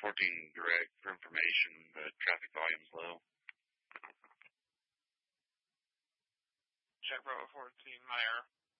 14 direct for information, but traffic volume's low. Check Bravo 14, Meyer.